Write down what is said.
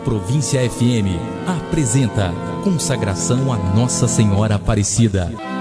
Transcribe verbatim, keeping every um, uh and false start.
Província F M apresenta Consagração a Nossa Senhora Aparecida.